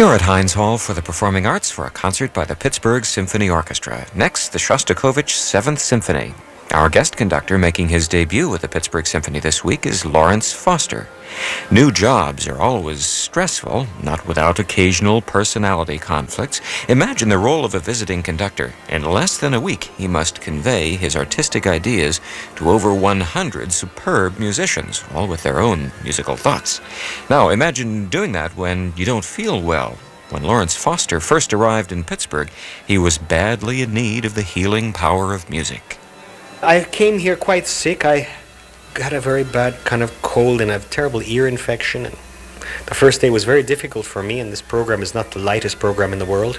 You're at Heinz Hall for the Performing Arts for a concert by the Pittsburgh Symphony Orchestra. Next, the Shostakovich Seventh Symphony. Our guest conductor making his debut with the Pittsburgh Symphony this week is Lawrence Foster. New jobs are always stressful, not without occasional personality conflicts. Imagine the role of a visiting conductor. In less than a week, he must convey his artistic ideas to over 100 superb musicians, all with their own musical thoughts. Now, imagine doing that when you don't feel well. When Lawrence Foster first arrived in Pittsburgh, he was badly in need of the healing power of music. I came here quite sick. I got a very bad kind of cold and a terrible ear infection. And the first day was very difficult for me, and this program is not the lightest program in the world.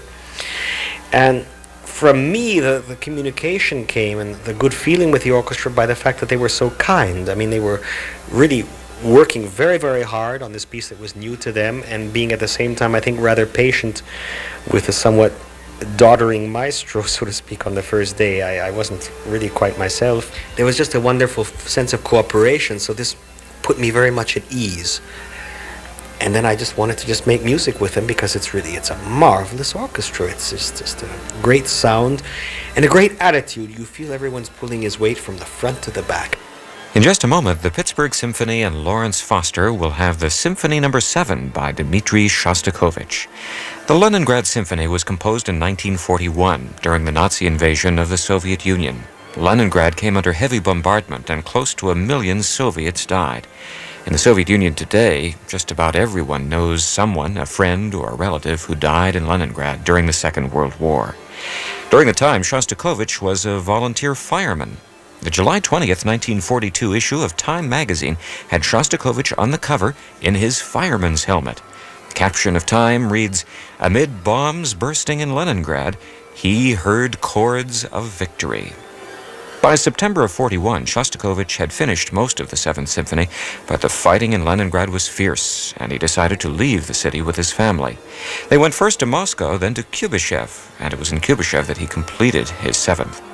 And from me, the communication came and the good feeling with the orchestra by the fact that they were so kind. I mean, they were really working very, very hard on this piece that was new to them, and being at the same time, I think, rather patient with a somewhat doddering maestro, so to speak, on the first day. I wasn't really quite myself. There was just a wonderful sense of cooperation, so this put me very much at ease. And then I just wanted to just make music with them, because it's a marvelous orchestra. It's just a great sound and a great attitude. You feel everyone's pulling his weight from the front to the back. In just a moment, the Pittsburgh Symphony and Lawrence Foster will have the Symphony No. 7 by Dmitri Shostakovich. The Leningrad Symphony was composed in 1941 during the Nazi invasion of the Soviet Union. Leningrad came under heavy bombardment and close to 1 million Soviets died. In the Soviet Union today, just about everyone knows someone, a friend or a relative, who died in Leningrad during the Second World War. During the time, Shostakovich was a volunteer fireman. The July 20th, 1942 issue of Time magazine had Shostakovich on the cover in his fireman's helmet. The caption of Time reads, "Amid bombs bursting in Leningrad, he heard chords of victory." By September of 41, Shostakovich had finished most of the Seventh Symphony, but the fighting in Leningrad was fierce, and he decided to leave the city with his family. They went first to Moscow, then to Kubyshev, and it was in Kubyshev that he completed his Seventh.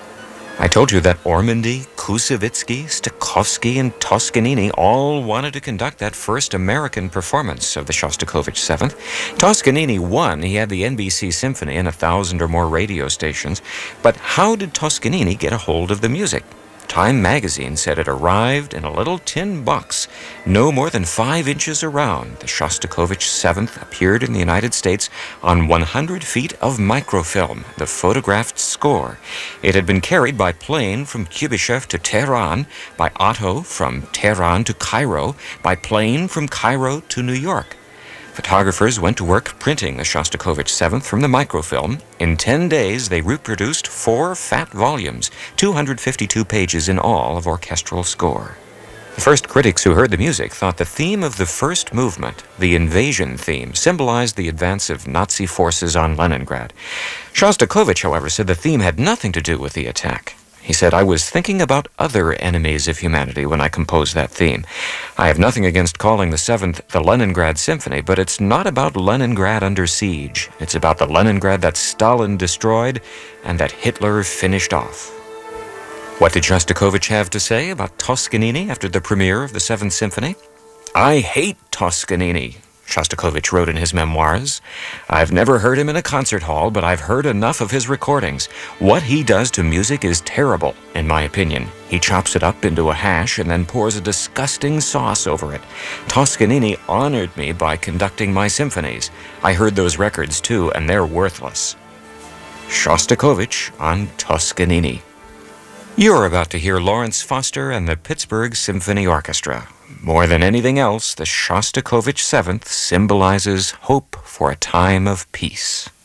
I told you that Ormandy, Koussevitzky, Stokowski, and Toscanini all wanted to conduct that first American performance of the Shostakovich Seventh. Toscanini won. He had the NBC Symphony and 1,000 or more radio stations. But how did Toscanini get a hold of the music? Time magazine said it arrived in a little tin box, no more than 5 inches around. The Shostakovich Seventh appeared in the United States on 100 feet of microfilm, the photographed score. It had been carried by plane from Kubyshev to Tehran, by auto from Tehran to Cairo, by plane from Cairo to New York. Photographers went to work printing the Shostakovich Seventh from the microfilm. In 10 days, they reproduced 4 fat volumes, 252 pages in all of orchestral score. The first critics who heard the music thought the theme of the first movement, the invasion theme, symbolized the advance of Nazi forces on Leningrad. Shostakovich, however, said the theme had nothing to do with the attack. He said, "I was thinking about other enemies of humanity when I composed that theme. I have nothing against calling the Seventh the Leningrad Symphony, but it's not about Leningrad under siege. It's about the Leningrad that Stalin destroyed and that Hitler finished off." What did Shostakovich have to say about Toscanini after the premiere of the Seventh Symphony? "I hate Toscanini," Shostakovich wrote in his memoirs. "I've never heard him in a concert hall, but I've heard enough of his recordings. What he does to music is terrible, in my opinion. He chops it up into a hash and then pours a disgusting sauce over it. Toscanini honored me by conducting my symphonies. I heard those records too, and they're worthless." Shostakovich on Toscanini. You're about to hear Lawrence Foster and the Pittsburgh Symphony Orchestra. More than anything else, the Shostakovich Seventh symbolizes hope for a time of peace.